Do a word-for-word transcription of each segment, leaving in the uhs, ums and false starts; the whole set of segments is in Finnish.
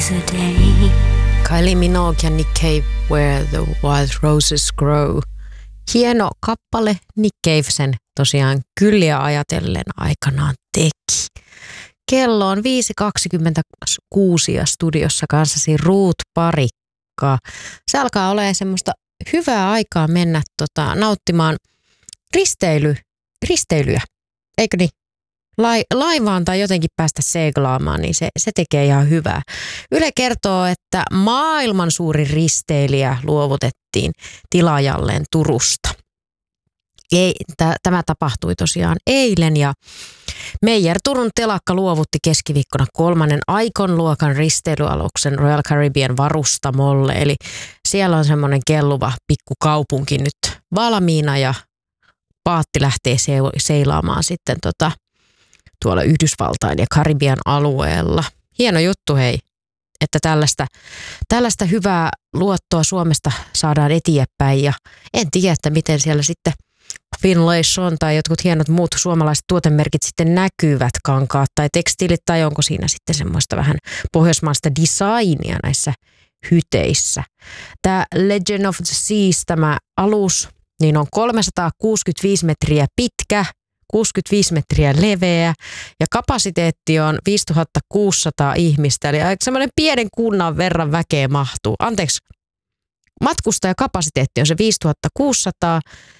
days a day. Kylie Minogue ja Nick Cave, Where the Wild Roses Grow. Hieno kappale, Nick Cave sen tosiaan Kylliä ajatellen aikanaan teki. Kello on viisi kaksikymmentäkuusi ja studiossa kanssasi Ruut Parikka. Se alkaa olemaan semmoista hyvää aikaa mennä tota, nauttimaan risteily, risteilyä, eikö niin? Lai, laivaan tai jotenkin päästä seiglaamaan, niin se, se tekee ihan hyvää. Yle kertoo, että maailman suurin risteilijä luovutettiin tilaajalleen Turusta. Ei, t- tämä tapahtui tosiaan eilen ja Meijer Turun telakka luovutti keskiviikkona kolmannen Icon-luokan risteilyaluksen Royal Caribbean varustamolle. Eli siellä on semmoinen kelluva pikkukaupunki nyt valmiina ja paatti lähtee se- seilaamaan sitten tota tuolla Yhdysvaltain ja Karibian alueella. Hieno juttu hei, että tällaista, tällaista hyvää luottoa Suomesta saadaan eteenpäin ja en tiedä, että miten siellä sitten Finlayson tai jotkut hienot muut suomalaiset tuotemerkit sitten näkyvät, kankaat tai tekstiilit tai onko siinä sitten semmoista vähän pohjoismaista designia näissä hyteissä. Tämä Legend of the Seas, tämä alus, niin on kolmesataakuusikymmentäviisi metriä pitkä, kuusikymmentäviisi metriä leveä ja kapasiteetti on viisituhattakuusisataa ihmistä, eli aika semmoinen pienen kunnan verran väkeä mahtuu. Anteeksi, matkustajakapasiteetti on se viisituhattakuusisataa.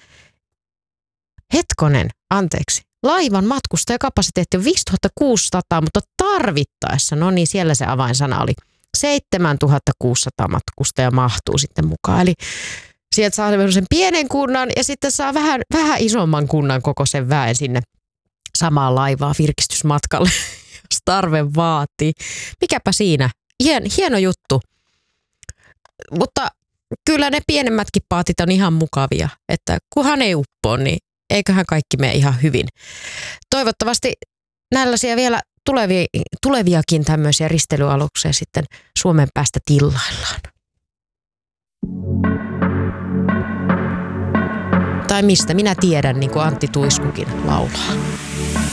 Hetkonen, anteeksi. Laivan matkustajakapasiteetti on viisituhattakuusisataa, mutta tarvittaessa, no niin siellä se avainsana oli, seitsemäntuhattakuusisataa matkustajaa mahtuu sitten mukaan. Eli sieltä saa sen pienen kunnan ja sitten saa vähän, vähän isomman kunnan koko sen väen sinne samaan laivaan virkistysmatkalle, jos tarve vaatii. Mikäpä siinä? Hien, hieno juttu. Mutta kyllä ne pienemmätkin paatit on ihan mukavia, että kunhan ei uppoa, niin eiköhän kaikki mene ihan hyvin. Toivottavasti nällaisia vielä tulevia, tuleviakin tämmöisiä risteilyaluksia sitten Suomen päästä tillaillaan. Tai mistä minä tiedän, niin kuin Antti Tuiskukin laulaa.